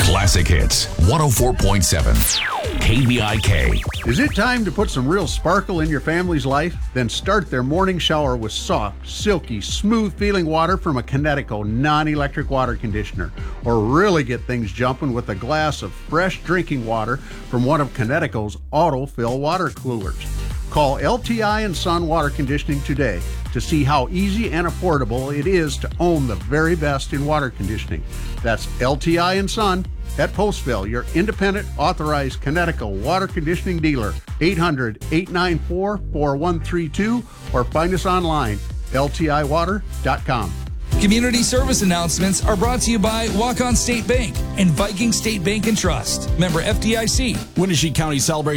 Classic Hits 104.7 KVIK. Is it time to put some real sparkle in your family's life? Then start their morning shower with soft, silky, smooth-feeling water from a Kinetico non-electric water conditioner. Or really get things jumping with a glass of fresh drinking water from one of Kinetico's auto-fill water coolers. Call LTI and Son Water Conditioning today to see how easy and affordable it is to own the very best in water conditioning. That's LTI and Son at Postville, your independent, authorized Kinetico water conditioning dealer. 800-894-4132 or find us online, ltiwater.com. Community service announcements are brought to you by Walk-On State Bank and Viking State Bank and Trust. Member FDIC. Winnebago County celebrates